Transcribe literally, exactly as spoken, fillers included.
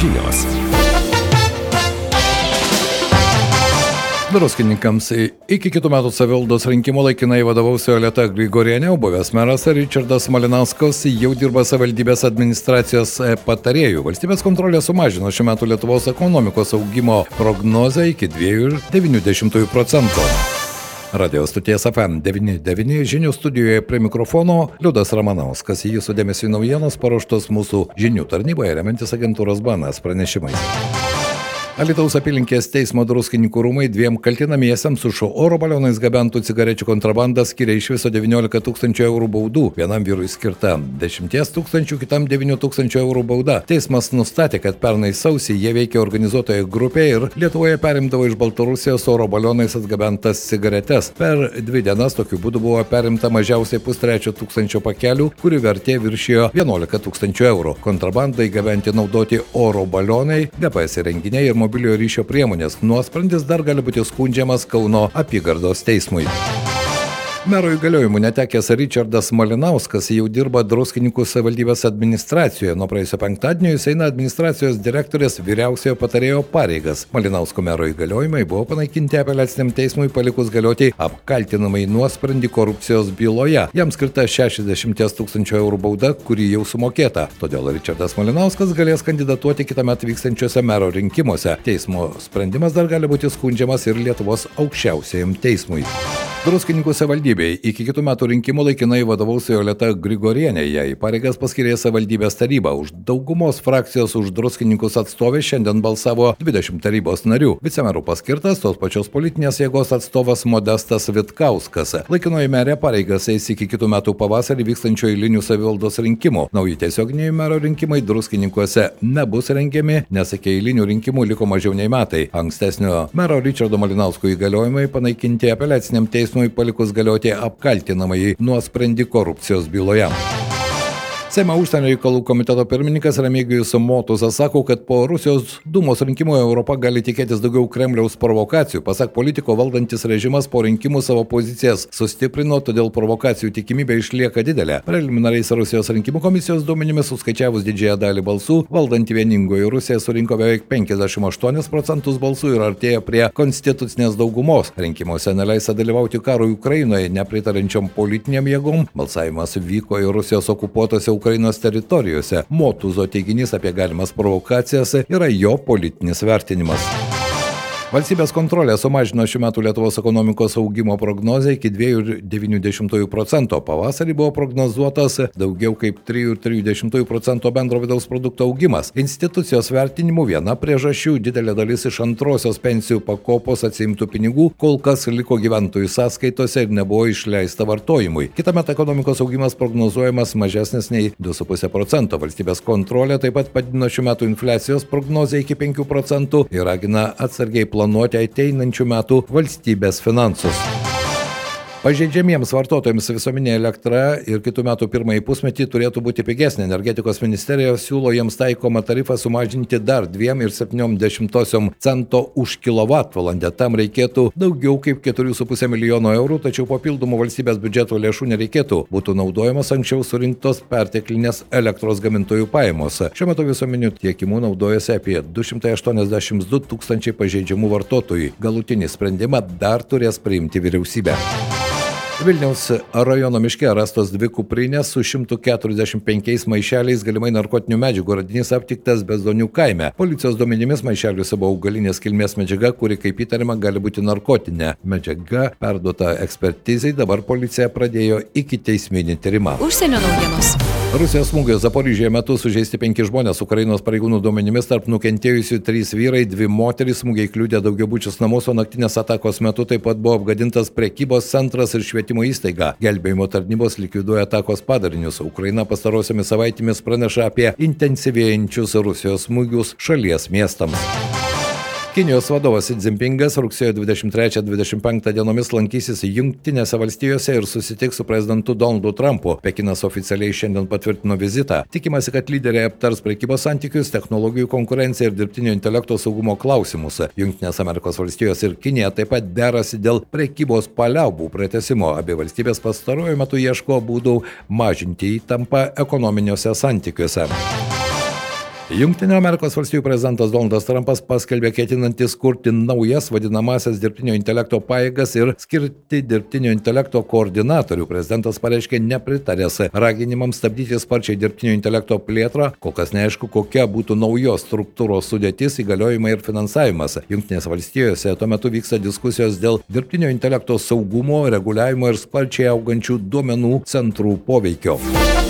Žinios. Druskininkams iki kitų metų savivaldos rinkimų laikinai vadovaus Violeta Grigorienė, o buvęs meras Ričardas Malinauskas jau dirba savivaldybės administracijos patarėjų. Valstybės kontrolė sumažino šių metų Lietuvos ekonomikos augimo prognozę iki dviejų ir devynių dešimtųjų procento. Radio stoties F M devyni devyni žinių studijoje prie mikrofono Liudas Ramanauskas. Jūsų dėmesio naujienos paruoštos mūsų žinių tarnyboje remiantis agentūros B N S pranešimais. Alytaus apylinkės teismo Druskininkų rūmai dviem kaltinamiesiems už oro balionais gabentų cigarečių kontrabandą skiria iš viso devyniolika tūkstančių eurų baudų. Vienam vyrui skirta dešimt tūkstančių, kitam devynių tūkstančių eurų bauda. Teismas nustatė, kad pernai sausį jie veikė organizuotoje grupėje ir Lietuvoje perimdavo iš Baltarusijos oro balionais atgabentas cigaretes. Per dvi dienas tokiu būdu buvo perimta mažiausiai pustrečio tūkstančio pakelių, kurių vertė viršijo vienuolika tūkstančių eurų. Kontrabandai gabenti naudoti oro balionai, G P S įrenginiai ir mobiliojo ryšio priemonės. Nuosprendis dar gali būti skundžiamas Kauno apygardos teismui. Mero įgaliojimų netekęs Ričardas Malinauskas jau dirba Druskininkų savivaldybės administracijoje. Nuo praėjusio penktadienio jis eina administracijos direktorės vyriausiojo patarėjo pareigas. Malinausko mero įgaliojimai buvo panaikinti apeliaciniam teismui palikus galioti apkaltinamai nuosprendį korupcijos byloje. Jam skirta šešiasdešimt tūkstančių eurų bauda, kuri jau sumokėta. Todėl Ričardas Malinauskas galės kandidatuoti kitąmet vykstančiuose mero rinkimuose. Teismo sprendimas dar gali būti skundžiamas ir Lietuvos aukščiausiajam teismui. Druskininkų savivaldybei iki kitų metų rinkimų laikinai vadovaus Violeta Grigorienė. Jai pareigas paskyrė savivaldybės taryba. Už daugumos frakcijos už Druskininkus atstovė šiandien balsavo dvidešimt tarybos narių. Vicemerų paskirtas tos pačios politinės jėgos atstovas Modestas Vitkauskas. Laikinoji merė pareigas eis iki kitų metų pavasarį vykstančių eilinių savivaldos rinkimų. Nauji tiesioginiai mero rinkimai Druskininkuose nebus rengiami, nes iki eilinių rinkimų liko mažiau nei metai. Ankstesnio mero Ričardo Malinausko įgaliojimai panaikinti apeliaciniam teismui palikus galioti apkaltinamąjį nuosprendį korupcijos byloje. Seimo užsienio reikalų komiteto pirmininkas Remigijus Motuzas sako, kad po Rusijos dūmos rinkimų Europa gali tikėtis daugiau Kremliaus provokacijų. Pasak politiko, valdantis režimas po rinkimų savo pozicijas sustiprino, todėl provokacijų tikimybė išlieka didelė. Preliminariais Rusijos rinkimų komisijos duomenimis suskaičiavus didžiąją dalį balsų, valdanti vieningoji Rusija surinko beveik penkiasdešimt aštuonis procentus balsų ir artėja prie konstitucinės daugumos. Rinkimuose neleista dalyvauti karui Ukrainoje nepritarančiom politiniam jėgom. Balsavimas vyko į Rusijos okupuotose Ukrainos teritorijose. Motuzo teiginys apie galimas provokacijas yra jo politinis vertinimas. Valstybės kontrolė sumažino šių metų Lietuvos ekonomikos augimo prognozę iki dviejų ir devynių dešimtųjų procento. Pavasarį buvo prognozuotas daugiau kaip trijų ir trijų dešimtųjų procento bendro vidaus produkto augimas. Institucijos vertinimu viena priežasčių didelė dalis iš antrosios pensijų pakopos atsiimtų pinigų kol kas liko gyventojų sąskaitose ir nebuvo išleista vartojimui. Kitąmet ekonomikos augimas prognozuojamas mažesnis nei du su puse procento. Valstybės kontrolė taip pat padidino šių metų infliacijos prognozę iki penkių procentų ir ragina atsargiai planuoti planuoti ateinančių metų valstybės finansus. Pažeidžiamiems vartotojams visuomeninė elektra ir kitų metų pirmąjį pusmetį turėtų būti pigesnė. Energetikos ministerija siūlo jiems taikomą tarifą sumažinti dar dviem ir septyniom dešimtosiom cento už kilovatvalandę. Tam reikėtų daugiau kaip keturių su puse milijono eurų, tačiau papildomų valstybės biudžeto lėšų nereikėtų. Būtų naudojamos anksčiau surinktos perteklinės elektros gamintojų pajamos. Šiuo metu visuomeniniu tiekimu naudojasi apie du šimtai aštuoniasdešimt du tūkstančiai pažeidžiamų vartotojų. Galutinį sprendimą dar turės priimti vyriausybė. Vilniaus rajono miške rastos dvi kuprinės su šimtu keturiasdešimt penkiais maišeliais galimai narkotinių medžiagų. Radinys aptiktas Bezdonių kaime. Policijos duomenimis maišeliuose buvo augalinės kilmės medžiaga, kuri kaip įtariama gali būti narkotinė. Medžiaga perduota ekspertizei, dabar policija pradėjo ikiteisminį tyrimą. Užsienio naujienos. Rusijos smūgio Zaporižėje metu sužeisti penki žmonės. Ukrainos pareigūnų duomenimis tarp nukentėjusių trys vyrai, dvi moterys. Smūgiai kliudė daugiabučius namus, o naktinės atakos metu taip pat buvo apgadintas prekybos centras ir švietimo įstaiga. Gelbėjimo tarnybos likviduoja atakos padarinius. Ukraina pastarosiomis savaitėmis praneša apie intensyvėjančius Rusijos smūgius šalies miestams. Kinijos vadovas Xi Jinpingas rugsėjo dvidešimt trečią dvidešimt penktą dienomis lankysis Jungtinėse valstijose ir susitiks su prezidentu Donaldu Trumpu. Pekinas oficialiai šiandien patvirtino vizitą. Tikimasi, kad lyderiai aptars prekybos santykius, technologijų konkurenciją ir dirbtinio intelekto saugumo klausimus. Jungtinės Amerikos valstijos ir Kinija taip pat derasi dėl prekybos paliaubų pratęsimo. Abi valstybės pastaruoju metu ieško būdų mažinti įtampą ekonominiuose santykiuose. Jungtinių Amerikos valstijų prezidentas Donaldas Trumpas paskelbė ketinantis kurti naujas vadinamasias dirbtinio intelekto pajėgas ir skirti dirbtinio intelekto koordinatorių. Prezidentas pareiškė nepritaręs raginimams stabdyti sparčiai dirbtinio intelekto plėtrą, kol kas neaišku, kokia būtų naujos struktūros sudėtis, įgaliojimai ir finansavimas. Jungtinėse valstijose tuo metu vyksta diskusijos dėl dirbtinio intelekto saugumo, reguliavimo ir sparčiai augančių duomenų centrų poveikio.